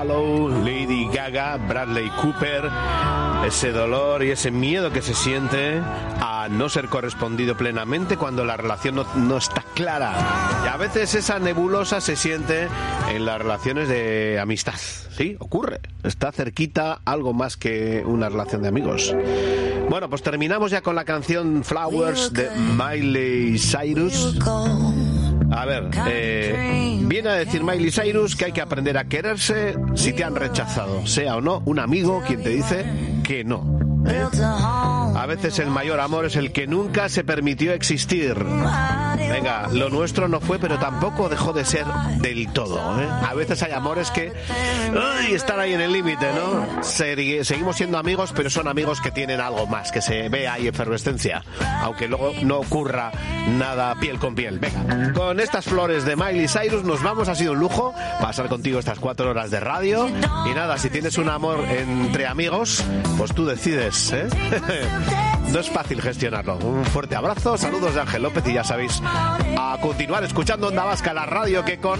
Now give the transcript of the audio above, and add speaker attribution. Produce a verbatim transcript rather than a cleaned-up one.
Speaker 1: Lady Gaga, Bradley Cooper, ese dolor y ese miedo que se siente a no ser correspondido plenamente cuando la relación no, no está clara. Y a veces esa nebulosa se siente en las relaciones de amistad. Sí, ocurre. Está cerquita algo más que una relación de amigos. Bueno, pues terminamos ya con la canción Flowers de Miley Cyrus. A ver, eh, viene a decir Miley Cyrus que hay que aprender a quererse si te han rechazado, sea o no un amigo quien te dice que no. ¿Eh? A veces el mayor amor es el que nunca se permitió existir. Venga, lo nuestro no fue, pero tampoco dejó de ser del todo, ¿eh? A veces hay amores que uy, están ahí en el límite, ¿no? Se, seguimos siendo amigos, pero son amigos que tienen algo más, que se ve ahí efervescencia, aunque luego no ocurra nada piel con piel. Venga, con estas flores de Miley Cyrus nos vamos. Ha sido un lujo pasar contigo estas cuatro horas de radio. Y nada, si tienes un amor entre amigos, pues tú decides, ¿eh? No es fácil gestionarlo. Un fuerte abrazo, saludos de Ángel López y ya sabéis, a continuar escuchando Onda Vasca, la radio que con